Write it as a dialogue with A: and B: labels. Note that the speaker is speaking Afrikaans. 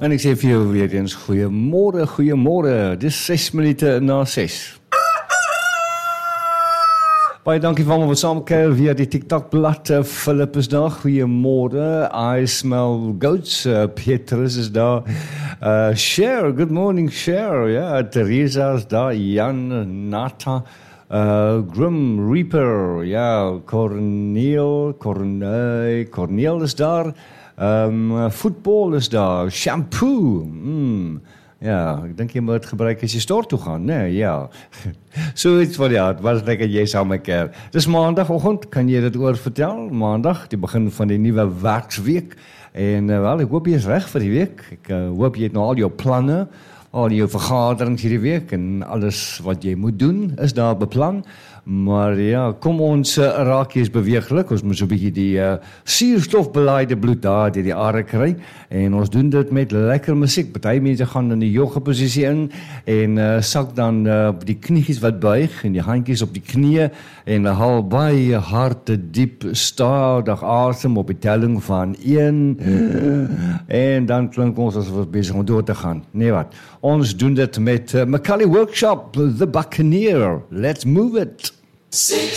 A: En ek sê vir jou weer eens, goeiemôre. Dis 6 minute na 6. Baie dankie vir almal wat saamkuier via die TikTok blad. Philip is daar, goeiemôre. I smell goats. Petrus is daar. Cher, good morning Cher. Ja, Teresa is daar. Jan, Nata. Grim Reaper, ja, Corneel is daar, voetbal is daar, shampoo, ja, ek dink jy moet gebruik as jy store toe gaan, nee, ja, so iets van ja, het was lekker jy saam met keer. Dis maandagoggend, kan jy dit oor vertel, maandag, die begin van die nuwe werksweek, en wel, ek hoop jy is reg vir die week, ek hoop jy het nou al jou planne, al jou vergaderings hierdie week en alles wat jy moet doen is daar beplan. Maar ja, kom ons raak eens beweeglik. Ons moet so 'n bietjie die suurstofbelaide bloed daar deur die are kry en ons doen dit met lekker musiek. Party mense gaan in die yoga posisie in en sak dan die kniegies wat buig en die handjies op die knieë en haal baie harde diep stadig asem op die telling van 1 en dan klink ons asof ons besig om door te gaan. Nee wat. Ons doen dit met Macaulay Workshop, The Buccaneer. Let's move it.